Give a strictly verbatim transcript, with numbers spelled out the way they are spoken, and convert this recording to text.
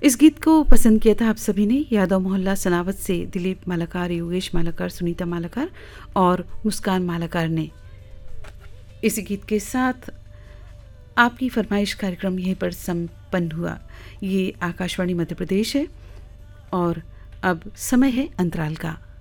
इस गीत को पसंद किया था आप सभी ने, यादव मोहल्ला सनावत से दिलीप मालाकार, योगेश मालाकार, सुनीता मालाकार और मुस्कान मालाकार ने। इस गीत के साथ आपकी फरमाइश कार्यक्रम यहीं पर संपन्न हुआ। ये आकाशवाणी मध्य प्रदेश है और अब समय है अंतराल का।